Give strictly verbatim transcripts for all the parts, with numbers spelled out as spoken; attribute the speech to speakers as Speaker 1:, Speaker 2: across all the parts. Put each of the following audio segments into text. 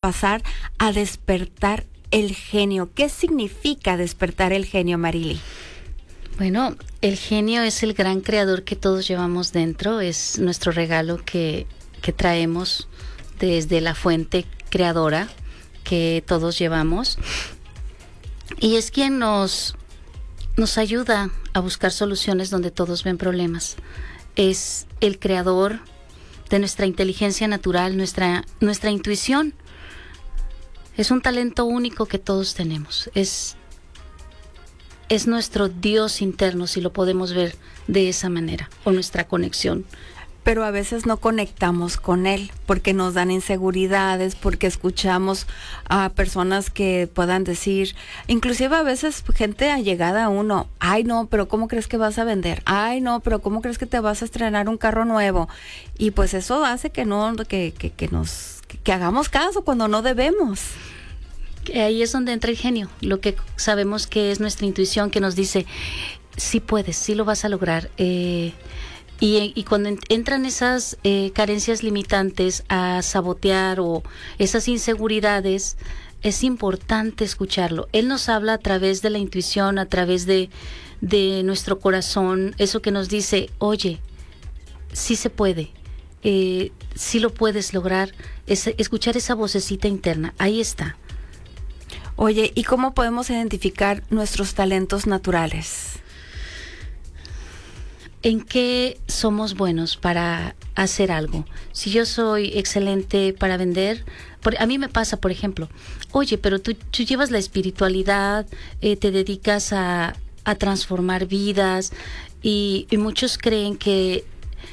Speaker 1: pasar a despertar el genio. ¿Qué significa despertar el genio, Marily?
Speaker 2: Bueno, el genio es el gran creador que todos llevamos dentro, es nuestro regalo que, que traemos desde la fuente creadora que todos llevamos, y es quien nos, nos ayuda a buscar soluciones donde todos ven problemas. Es el creador de nuestra inteligencia natural, nuestra, nuestra intuición. Es un talento único que todos tenemos, es Es nuestro Dios interno, si lo podemos ver de esa manera, o nuestra conexión.
Speaker 1: Pero a veces no conectamos con Él, porque nos dan inseguridades, porque escuchamos a personas que puedan decir, inclusive a veces gente allegada a uno, ay no, pero ¿cómo crees que vas a vender? Ay no, pero ¿cómo crees que te vas a estrenar un carro nuevo? Y pues eso hace que no, que, que, que nos, que, que hagamos caso cuando no debemos.
Speaker 2: Ahí es donde entra el genio, lo que sabemos que es nuestra intuición que nos dice, sí puedes, sí lo vas a lograr. Eh, y, y cuando entran esas eh, carencias limitantes a sabotear o esas inseguridades, es importante escucharlo. Él nos habla a través de la intuición, a través de, de nuestro corazón, eso que nos dice, oye, sí se puede, eh, sí lo puedes lograr, es, escuchar esa vocecita interna, ahí está.
Speaker 1: Oye, ¿y cómo podemos identificar nuestros talentos naturales?
Speaker 2: ¿En qué somos buenos para hacer algo? Si yo soy excelente para vender, por, a mí me pasa, por ejemplo, oye, pero tú, tú llevas la espiritualidad, eh, te dedicas a, a transformar vidas, y, y muchos creen que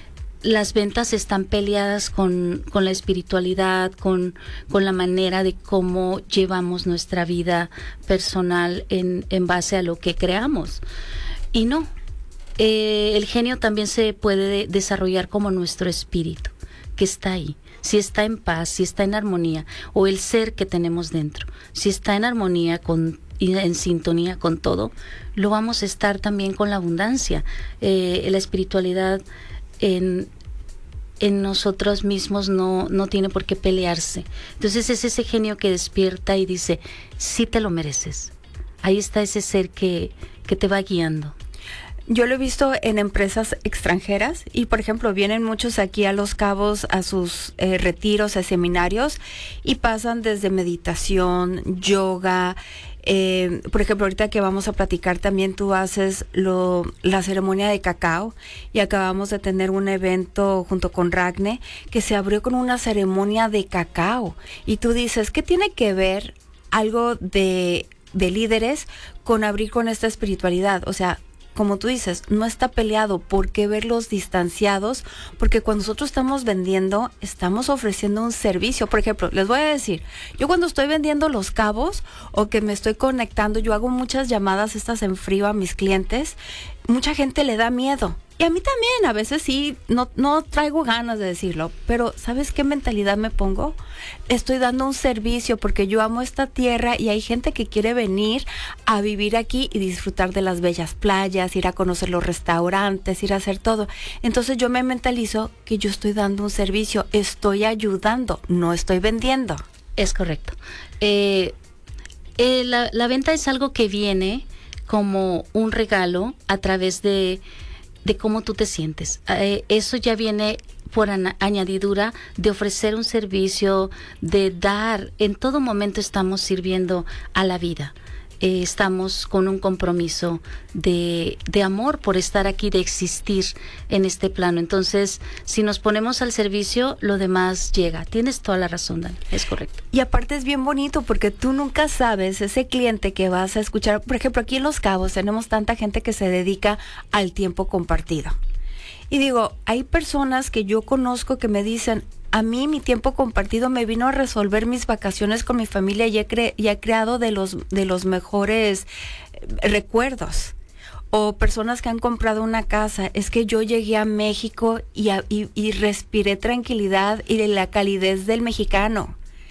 Speaker 2: las ventas están peleadas con, con la espiritualidad, con, con la manera de cómo llevamos nuestra vida personal en, en base a lo que creamos. Y no, eh, el genio también se puede desarrollar como nuestro espíritu, que está ahí. Si está en paz, si está en armonía, o el ser que tenemos dentro, si está en armonía con y en sintonía con todo, lo vamos a estar también con la abundancia. Eh, la espiritualidad en, en nosotros mismos no, no tiene por qué pelearse. Entonces es ese genio que despierta y dice, sí te lo mereces. Ahí está ese ser que, que te va guiando.
Speaker 1: Yo lo he visto en empresas extranjeras y, por ejemplo, vienen muchos aquí a Los Cabos a sus eh, retiros, a seminarios, y pasan desde meditación, yoga. Eh, por ejemplo, ahorita que vamos a platicar también, tú haces lo, la ceremonia de cacao, y acabamos de tener un evento junto con Ragne que se abrió con una ceremonia de cacao. Y tú dices, ¿qué tiene que ver algo de, de líderes con abrir con esta espiritualidad? O sea, como tú dices, no está peleado. ¿Por qué verlos distanciados? Porque cuando nosotros estamos vendiendo, estamos ofreciendo un servicio. Por ejemplo, les voy a decir, yo cuando estoy vendiendo Los Cabos o que me estoy conectando, yo hago muchas llamadas estas en frío a mis clientes, mucha gente le da miedo. Y a mí también, a veces sí, no, no traigo ganas de decirlo, pero ¿sabes qué mentalidad me pongo? Estoy dando un servicio porque yo amo esta tierra y hay gente que quiere venir a vivir aquí y disfrutar de las bellas playas, ir a conocer los restaurantes, ir a hacer todo. Entonces yo me mentalizo que yo estoy dando un servicio, estoy ayudando, no estoy vendiendo.
Speaker 2: Es correcto. Eh, eh, la, la venta es algo que viene como un regalo a través de... de cómo tú te sientes. Eh, eso ya viene por ana- añadidura de ofrecer un servicio, de dar. En todo momento estamos sirviendo a la vida. Eh, estamos con un compromiso de, de amor por estar aquí, de existir en este plano. Entonces, si nos ponemos al servicio, lo demás llega. Tienes toda la razón, Dan, es correcto.
Speaker 1: Y aparte es bien bonito porque tú nunca sabes ese cliente que vas a escuchar. Por ejemplo, aquí en Los Cabos tenemos tanta gente que se dedica al tiempo compartido. Y digo, hay personas que yo conozco que me dicen, a mí mi tiempo compartido me vino a resolver mis vacaciones con mi familia y he, cre- y he creado de los, de los mejores eh, recuerdos. O personas que han comprado una casa, es que yo llegué a México y, a, y, y respiré tranquilidad y de la calidez del mexicano.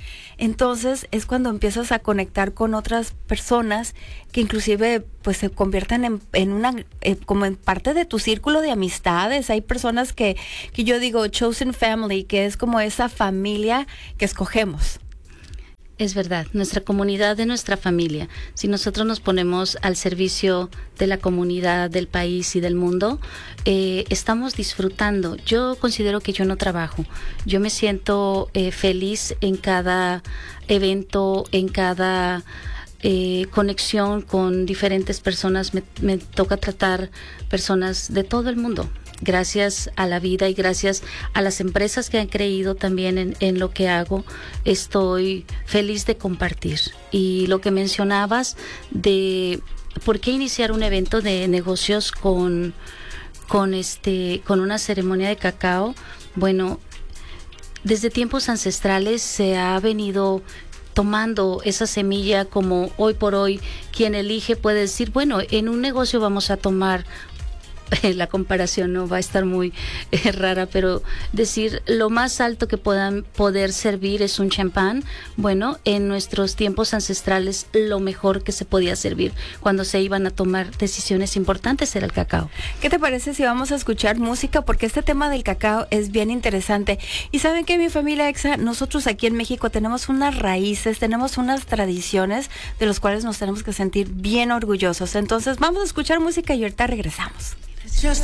Speaker 1: Entonces es cuando empiezas a conectar con otras personas que inclusive pues se convierten en, en una, eh, como en parte de tu círculo de amistades. Hay personas que, que yo digo chosen family, que es como esa familia que escogemos.
Speaker 2: Es verdad, nuestra comunidad es nuestra familia. Si nosotros nos ponemos al servicio de la comunidad, del país y del mundo, eh, estamos disfrutando. Yo considero que yo no trabajo. Yo me siento eh, feliz en cada evento, en cada eh, conexión con diferentes personas. Me, me toca tratar personas de todo el mundo. Gracias a la vida y gracias a las empresas que han creído también en, en lo que hago, estoy feliz de compartir. Y lo que mencionabas de por qué iniciar un evento de negocios con, con, este, con una ceremonia de cacao, bueno, desde tiempos ancestrales se ha venido tomando esa semilla como hoy por hoy quien elige puede decir, bueno, en un negocio vamos a tomar, la comparación no va a estar muy eh, rara, pero decir lo más alto que puedan poder servir es un champán. Bueno, en nuestros tiempos ancestrales lo mejor que se podía servir cuando se iban a tomar decisiones importantes era el cacao.
Speaker 1: ¿Qué te parece si vamos a escuchar música? Porque este tema del cacao es bien interesante. Y saben que mi familia Exa, nosotros aquí en México tenemos unas raíces, tenemos unas tradiciones de las cuales nos tenemos que sentir bien orgullosos. Entonces vamos a escuchar música y ahorita regresamos.
Speaker 3: Just